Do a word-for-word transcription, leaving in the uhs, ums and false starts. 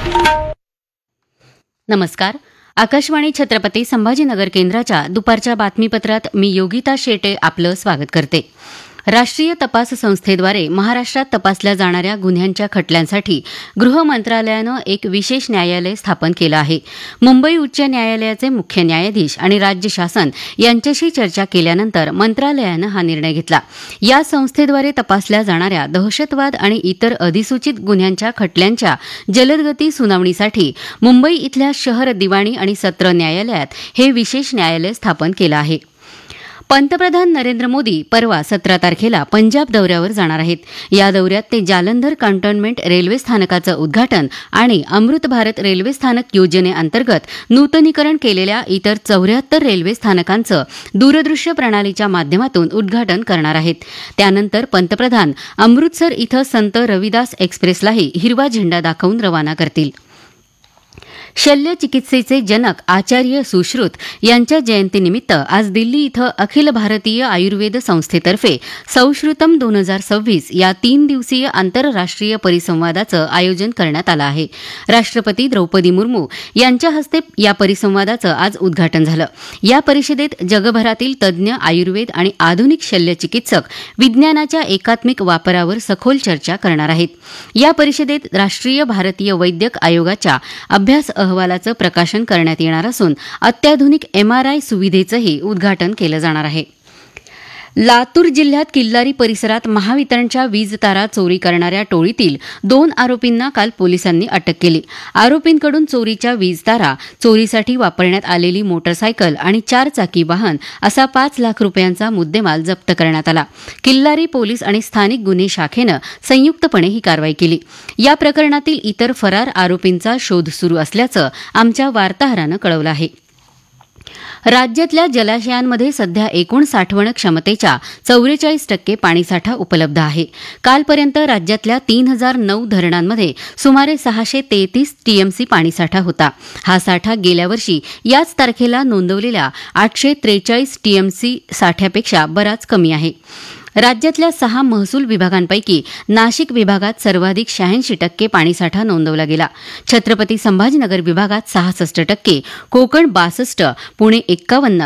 नमस्कार. आकाशवाणी छत्रपती संभाजीनगर केंद्राच्या दुपारच्या बातमीपत्रात मी योगिता शेटे आपलं स्वागत करते. राष्ट्रीय तपास संस्थेद्वारे महाराष्ट्रात तपासल्या जाणाऱ्या गुन्ह्यांच्या खटल्यांसाठी गृह मंत्रालयानं एक विशेष न्यायालय स्थापन केलं आहे. मुंबई उच्च न्यायालयाचे मुख्य न्यायाधीश आणि राज्य शासन यांच्याशी चर्चा केल्यानंतर मंत्रालयानं हा निर्णय घेतला. या संस्थेद्वारे तपासल्या जाणाऱ्या दहशतवाद आणि इतर अधिसूचित गुन्ह्यांच्या खटल्यांच्या जलदगती सुनावणीसाठी मुंबई इथल्या शहर दिवाणी आणि सत्र न्यायालयात हे विशेष न्यायालय स्थापन केलं आहे. पंतप्रधान नरेंद्र मोदी परवा सतरा तारखेला पंजाब दौऱ्यावर जाणार आहेत. या दौऱ्यात ते जालंधर कॅन्टोन्मेंट रेल्वे स्थानकाचं उद्घाटन आणि अमृत भारत रेल्वे स्थानक योजनेअंतर्गत नूतनीकरण केलेल्या इतर चौऱ्याहत्तर रेल्वे स्थानकांचं दूरदृश्य प्रणालीच्या माध्यमातून उद्घाटन करणार आहेत. त्यानंतर पंतप्रधान अमृतसर इथं संत रविदास एक्सप्रेसलाही हिरवा झेंडा दाखवून रवाना करतील. शल्यचिकित्सेचे जनक आचार्य सुश्रुत यांच्या जयंतीनिमित्त आज दिल्ली इथं अखिल भारतीय आयुर्वेद संस्थेतर्फे सौश्रुतम दोन हजार सव्वीस या तीन दिवसीय आंतरराष्ट्रीय परिसंवादाचं आयोजन करण्यात आलं आहे. राष्ट्रपती द्रौपदी मुर्मू यांच्या हस्ते या परिसंवादाचं आज उद्घाटन झालं. या परिषदेत जगभरातील तज्ज्ञ आयुर्वेद आणि आधुनिक शल्यचिकित्सक विज्ञानाच्या एकात्मिक वापरावर सखोल चर्चा करणार आहेत. या परिषदेत राष्ट्रीय भारतीय वैद्यक आयोगाच्या अभ्यास अहवालाचं प्रकाशन करण्यात येणार असून अत्याधुनिक एमआरआय सुविधेचंही उद्घाटन केलं जाणार आहे. लातूर जिल्ह्यात किल्लारी परिसरात महावितरणच्या वीज तारा चोरी करणाऱ्या टोळीतील दोन आरोपींना काल पोलिसांनी अटक केली. आरोपींकडून चोरीच्या वीज तारा, चोरीसाठी वापरण्यात आलेली मोटरसायकल आणि चार चाकी वाहन असा पाच लाख रुपयांचा मुद्देमाल जप्त करण्यात आला. किल्लारी पोलीस आणि स्थानिक गुन्हे शाखेनं संयुक्तपणे ही कारवाई केली. या प्रकरणातील इतर फरार आरोपींचा शोध सुरू असल्याचं आमच्या वार्ताहरानं कळवलं आहे. राज्यातल्या जलाशयांमध्ये सध्या एकूण साठवण क्षमतेच्या चौवेचाळीस टक्के पाणीसाठा उपलब्ध आहे. कालपर्यंत राज्यातल्या तीन हजार नऊ धरणांमध्ये सुमारे सहाशे तेहतीस टीएमसी पाणीसाठा होता. हा साठा गेल्या वर्षी याच तारखेला नोंदवलेल्या आठशे त्रेचाळीस टीएमसी साठ्यापेक्षा बराच कमी आहे. राज्यातल्या सहा महसूल विभागांपैकी नाशिक विभागात सर्वाधिक शहाऐंशी टक्के पाणीसाठा नोंदवला गेला. छत्रपती संभाजीनगर विभागात सहासष्ट टक्के, कोकण बासष्ट, पुणे एक्कावन्न,